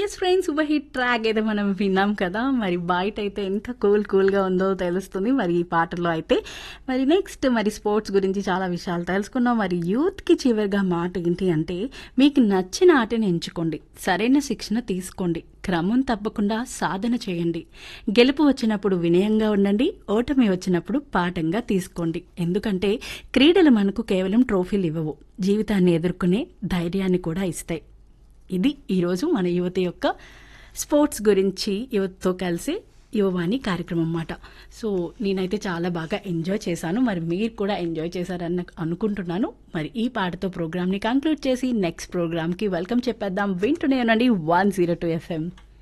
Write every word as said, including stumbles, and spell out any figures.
Yes friends, super hit track అయితే మనం విన్నాం కదా. మరి బయట అయితే ఎంత కూల్ కూల్గా ఉందో తెలుస్తుంది మరి ఈ పాటలో అయితే. మరి నెక్స్ట్ మరి స్పోర్ట్స్ గురించి చాలా విషయాలు తెలుసుకున్నాం. మరి యూత్కి చివరిగా మాట ఏంటి అంటే, మీకు నచ్చిన ఆటని ఎంచుకోండి, సరైన శిక్షణ తీసుకోండి, క్రమం తప్పకుండా సాధన చేయండి, గెలుపు వచ్చినప్పుడు వినయంగా ఉండండి, ఓటమి వచ్చినప్పుడు పాఠంగా తీసుకోండి. ఎందుకంటే క్రీడలు మనకు కేవలం ట్రోఫీలు ఇవ్వవు, జీవితాన్ని ఎదుర్కొనే ధైర్యాన్ని కూడా ఇస్తాయి. ఇది ఈరోజు మన యువత యొక్క స్పోర్ట్స్ గురించి యువతతో కలిసి యువవాణి కార్యక్రమం అన్నమాట. సో నేనైతే చాలా బాగా ఎంజాయ్ చేశాను. మరి మీరు కూడా ఎంజాయ్ చేశారని అనుకుంటున్నాను. మరి ఈ పాటతో ప్రోగ్రామ్ని కంక్లూడ్ చేసి నెక్స్ట్ ప్రోగ్రామ్కి వెల్కమ్ చెప్పేద్దాం. వింటూనే ఉండండి వన్ జీరో టూ ఎఫ్ఎం.